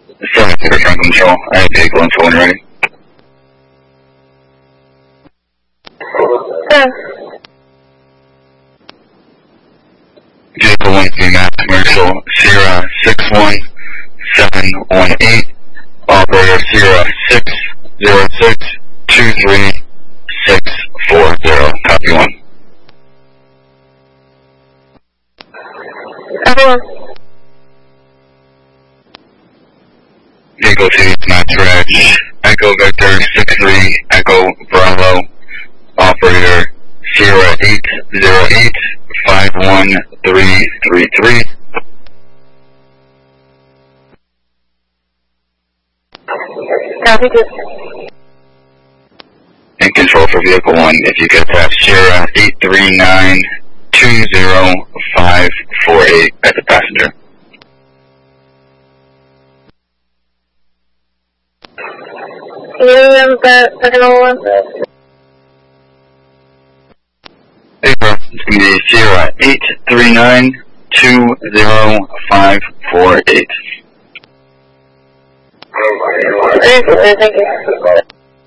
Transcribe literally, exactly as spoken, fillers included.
seven Peter Franklin Control. I have vehicle info when ready. Yeah. Vehicle one three Mass Commercial Sierra six one seven one eight. Operator Sierra six zero six two three six four zero. Copy one. Everyone. Vehicle two Mass Reg Echo Vector six three Echo Bravo. Operator Sierra eight zero eight five one three three three. Copy two. And control for vehicle one, if you could attach Sierra eight three nine two zero five four eight as a passenger. Can you remember that second one? Hey bro, it's going to be Sierra eight three nine two zero five four eight. Thank you.